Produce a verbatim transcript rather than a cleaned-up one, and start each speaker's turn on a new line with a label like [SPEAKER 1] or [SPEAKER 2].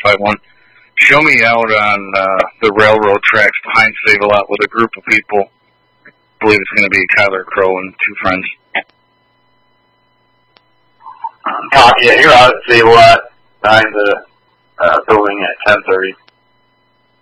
[SPEAKER 1] five one. Show me out on uh, the railroad tracks behind Save-A-Lot with a group of people. I believe it's going to be Kyler Crow and two friends.
[SPEAKER 2] Copy it. You're out at Save-A-Lot behind the uh, building at ten thirty.